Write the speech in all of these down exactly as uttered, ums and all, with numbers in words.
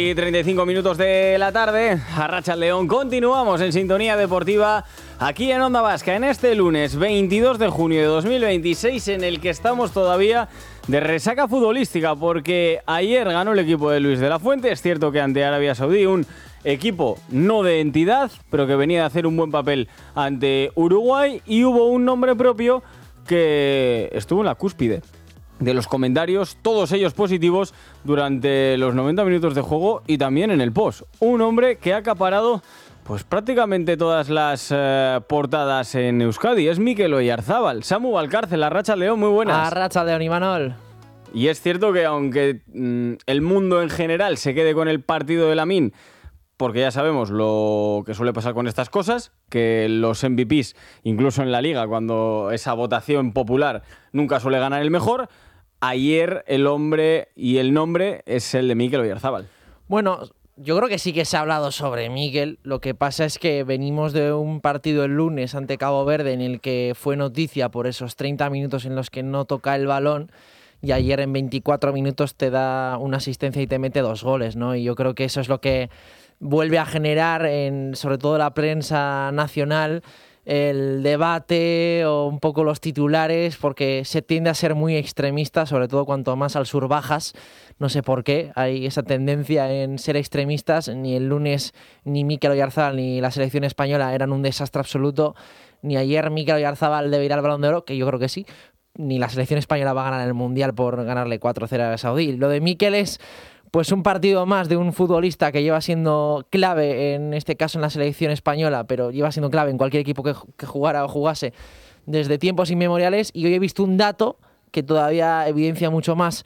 Y treinta y cinco minutos de la tarde, Arratsaldeon, continuamos en Sintonía Deportiva aquí en Onda Vasca en este lunes veintidós de junio de dos mil veintiséis, en el que estamos todavía de resaca futbolística porque ayer ganó el equipo de Luis de la Fuente. Es cierto que ante Arabia Saudí, un equipo no de entidad, pero que venía de hacer un buen papel ante Uruguay, y hubo un nombre propio que estuvo en la cúspide de los comentarios, todos ellos positivos, durante los noventa minutos de juego y también en el post. Un hombre que ha acaparado pues prácticamente todas las eh, portadas en Euskadi. Es Mikel Oyarzábal. Samu Valcárcel, Arratsaldeon, muy buenas. Arratsaldeon, Imanol. Y es cierto que aunque mmm, el mundo en general se quede con el partido de Lamine, porque ya sabemos lo que suele pasar con estas cosas, que los M V Ps, incluso en la Liga, cuando esa votación popular, nunca suele ganar el mejor. Ayer el hombre y el nombre es el de Mikel Oyarzábal. Bueno, yo creo que sí que se ha hablado sobre Mikel. Lo que pasa es que venimos de un partido el lunes ante Cabo Verde en el que fue noticia por esos treinta minutos en los que no toca el balón, y ayer en veinticuatro minutos te da una asistencia y te mete dos goles, ¿no? Y yo creo que eso es lo que vuelve a generar en sobre todo la prensa nacional el debate o un poco los titulares, porque se tiende a ser muy extremista, sobre todo cuanto más al sur bajas. No sé por qué hay esa tendencia en ser extremistas. Ni el lunes ni Mikel Oyarzábal ni la selección española eran un desastre absoluto, ni ayer Mikel Oyarzábal debe ir al Balón de Oro, que yo creo que sí, ni la selección española va a ganar el Mundial por ganarle cuatro cero a Arabia Saudí. Lo de Mikel es pues un partido más de un futbolista que lleva siendo clave, en este caso en la selección española, pero lleva siendo clave en cualquier equipo que, que jugara o jugase desde tiempos inmemoriales. Y hoy he visto un dato que todavía evidencia mucho más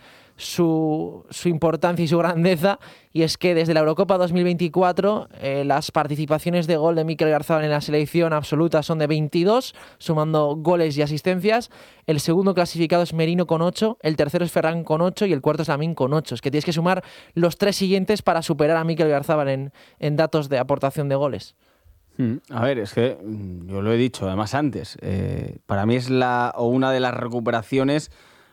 su, su importancia y su grandeza, y es que desde la Eurocopa dos mil veinticuatro eh, las participaciones de gol de Mikel Oyarzábal en la selección absoluta son de veintidós, sumando goles y asistencias. El segundo clasificado es Merino con ocho, el tercero es Ferran con ocho y el cuarto es Lamine con ocho. Es que tienes que sumar los tres siguientes para superar a Mikel Oyarzábal en, en datos de aportación de goles. A ver, es que yo lo he dicho además antes, eh, para mí es la o una de las recuperaciones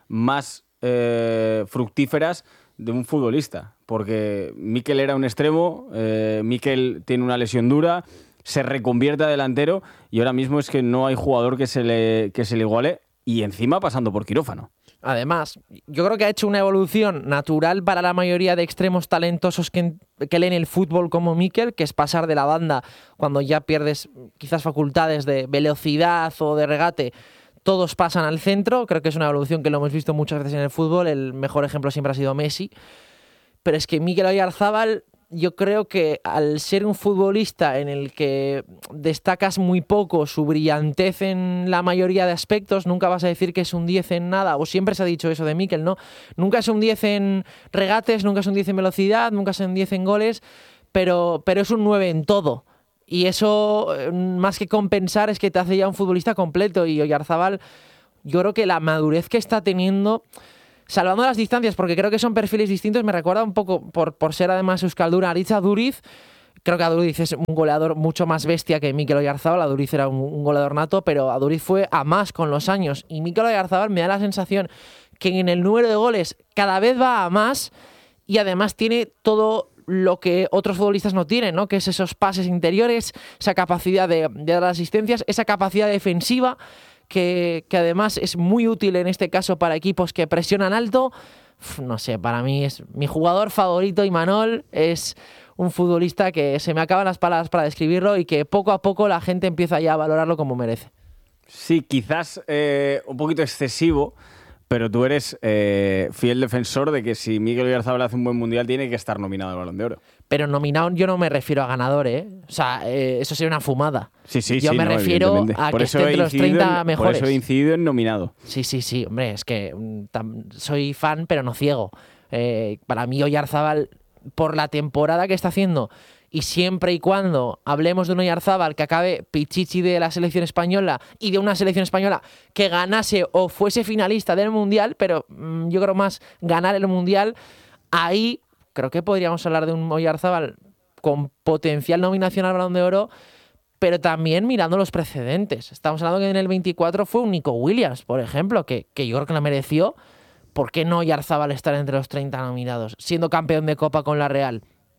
más eh, fructíferas de un futbolista, porque Mikel era un extremo, eh, Mikel tiene una lesión dura, se reconvierte a delantero y ahora mismo es que no hay jugador que se le, que se le iguale, y encima pasando por quirófano. Además, yo creo que ha hecho una evolución natural para la mayoría de extremos talentosos que, que leen el fútbol como Mikel, que es pasar de la banda cuando ya pierdes quizás facultades de velocidad o de regate. Todos pasan al centro. Creo que es una evolución que lo hemos visto muchas veces en el fútbol. El mejor ejemplo siempre ha sido Messi. Pero es que Mikel Oyarzábal, yo creo que al ser un futbolista en el que destacas muy poco su brillantez en la mayoría de aspectos, nunca vas a decir que es un diez en nada, o siempre se ha dicho eso de Mikel, ¿no? Nunca es un diez en regates, nunca es un diez en velocidad, nunca es un diez en goles, pero, pero es un nueve en todo. Y eso, más que compensar, es que te hace ya un futbolista completo. Y Oyarzábal, yo creo que la madurez que está teniendo, salvando las distancias, porque creo que son perfiles distintos, me recuerda un poco, por, por ser además euskalduna, a Aritz Aduriz. Creo que Aduriz es un goleador mucho más bestia que Mikel Oyarzábal. Aduriz era un, un goleador nato, pero Aduriz fue a más con los años. Y Mikel Oyarzábal me da la sensación que en el número de goles cada vez va a más, y además tiene todo lo que otros futbolistas no tienen, ¿no? Que es esos pases interiores, esa capacidad de, de dar asistencias, esa capacidad defensiva que, que además es muy útil en este caso para equipos que presionan alto. Uf, no sé, para mí es mi jugador favorito, Imanol. Es un futbolista que se me acaban las palabras para describirlo y que poco a poco la gente empieza ya a valorarlo como merece. Sí, quizás eh, un poquito excesivo, pero tú eres eh, fiel defensor de que si Mikel Oyarzábal hace un buen mundial tiene que estar nominado al Balón de Oro. Pero nominado yo no me refiero a ganador, ¿eh? O sea, eh, eso sería una fumada. Sí, sí, yo sí. me no, refiero a por que esté entre los treinta en, mejores. Por eso he incidido en nominado. Sí, sí, sí. Hombre, es que mm, tam, soy fan, pero no ciego. Eh, para mí Oyarzábal, por la temporada que está haciendo, y siempre y cuando hablemos de un Oyarzábal que acabe pichichi de la selección española y de una selección española que ganase o fuese finalista del Mundial, pero mmm, yo creo más ganar el Mundial, ahí creo que podríamos hablar de un Oyarzábal con potencial nominación al Balón de Oro, pero también mirando los precedentes. Estamos hablando que en el veinticuatro fue un Nico Williams, por ejemplo, que, que yo creo que lo mereció. ¿Por qué no Oyarzábal estar entre los treinta nominados, siendo campeón de Copa con la Real?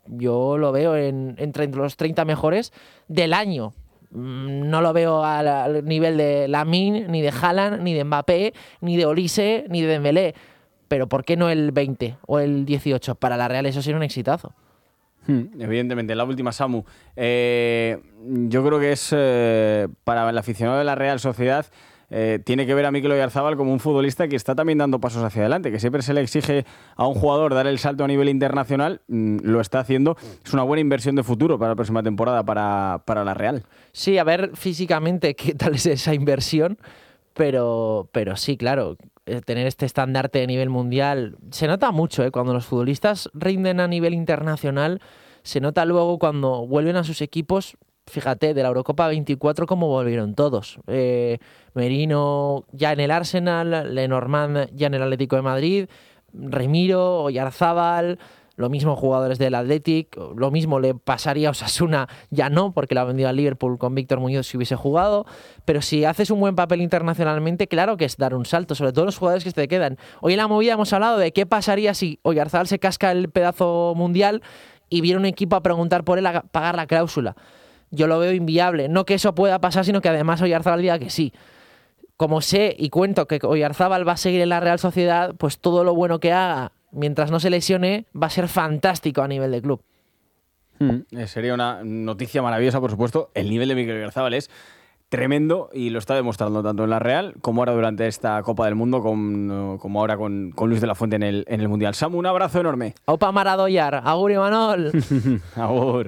yo lo veo en, entre los treinta mejores del año. No lo veo al, al nivel de Lamine, ni de Haaland, ni de Mbappé, ni de Olise, ni de Dembélé. Pero ¿por qué no el veinte o el dieciocho? Para la Real eso sería un exitazo. Hmm, evidentemente, la última, Samu. Eh, yo creo que es eh, para el aficionado de la Real Sociedad. Eh, tiene que ver a Mikel Oyarzabal como un futbolista que está también dando pasos hacia adelante, que siempre se le exige a un jugador dar el salto a nivel internacional, mmm, lo está haciendo. Es una buena inversión de futuro para la próxima temporada para, para la Real. Sí, a ver físicamente qué tal es esa inversión, pero, pero sí, claro, tener este estandarte de nivel mundial se nota mucho, ¿eh? Cuando los futbolistas rinden a nivel internacional, se nota luego cuando vuelven a sus equipos. Fíjate, de la Eurocopa veinticuatro cómo volvieron todos. Eh, Merino ya en el Arsenal, Lenormand ya en el Atlético de Madrid, Remiro, Oyarzábal, lo mismo jugadores del Athletic, lo mismo le pasaría a Osasuna, ya no, porque lo ha vendido al Liverpool con Víctor Muñoz si hubiese jugado, pero si haces un buen papel internacionalmente, claro que es dar un salto, sobre todo los jugadores que se te quedan. Hoy en la movida hemos hablado de qué pasaría si Oyarzábal se casca el pedazo mundial y viene un equipo a preguntar por él a pagar la cláusula. Yo lo veo inviable. No que eso pueda pasar, sino que además Oyarzábal diga que sí. Como sé y cuento que Oyarzábal va a seguir en la Real Sociedad, pues todo lo bueno que haga, mientras no se lesione, va a ser fantástico a nivel de club. Mm, sería una noticia maravillosa, por supuesto. El nivel de Mikel Oyarzabal es tremendo y lo está demostrando tanto en la Real como ahora durante esta Copa del Mundo, con, como ahora con, con Luis de la Fuente en el, en el Mundial. Samu, un abrazo enorme. Opa Maradoyar, agur y Manol. Agur.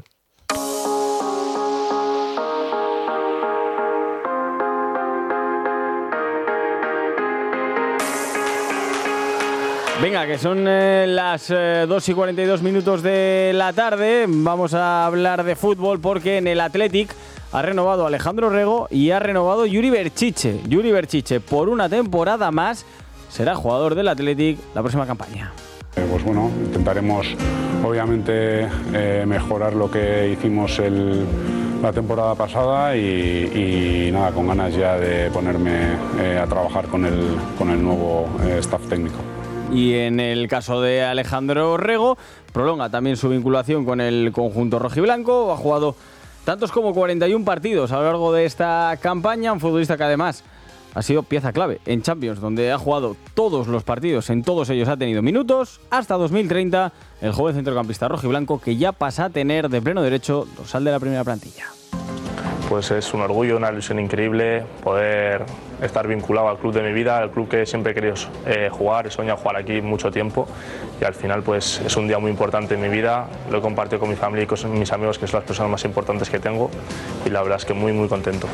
Venga, que son eh, las eh, dos y cuarenta y dos minutos de la tarde. Vamos a hablar de fútbol porque en el Athletic ha renovado Alejandro Rego y ha renovado Yuri Berchiche. Yuri Berchiche, por una temporada más, será jugador del Athletic la próxima campaña. Eh, pues bueno, intentaremos obviamente eh, mejorar lo que hicimos el, la temporada pasada y, y nada, con ganas ya de ponerme eh, a trabajar con el, con el nuevo eh, staff técnico. Y en el caso de Alejandro Rego, prolonga también su vinculación con el conjunto rojiblanco. Ha jugado tantos como cuarenta y un partidos a lo largo de esta campaña. Un futbolista que además ha sido pieza clave en Champions, donde ha jugado todos los partidos. En todos ellos ha tenido minutos. Hasta dos mil treinta, el joven centrocampista rojiblanco que ya pasa a tener de pleno derecho dorsal de la primera plantilla. Pues es un orgullo, una ilusión increíble poder estar vinculado al club de mi vida, al club que siempre he querido eh, jugar, he soñado jugar aquí mucho tiempo y al final pues es un día muy importante en mi vida, lo he compartido con mi familia y con mis amigos, que son las personas más importantes que tengo, y la verdad es que muy muy contento.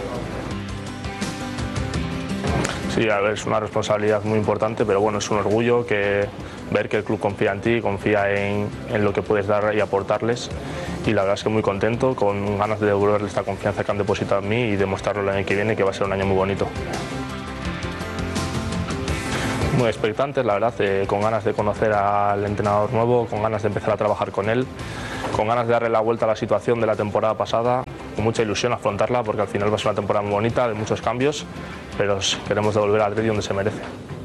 Sí, a ver, es una responsabilidad muy importante, pero bueno, es un orgullo que ver que el club confía en ti, confía en, en lo que puedes dar y aportarles, y la verdad es que muy contento, con ganas de devolverles esta confianza que han depositado en mí y demostrarlo el año que viene, que va a ser un año muy bonito. Muy expectantes, la verdad, eh, con ganas de conocer al entrenador nuevo, con ganas de empezar a trabajar con él, con ganas de darle la vuelta a la situación de la temporada pasada, con mucha ilusión afrontarla, porque al final va a ser una temporada muy bonita, de muchos cambios, pero queremos devolver al Atleti donde se merece.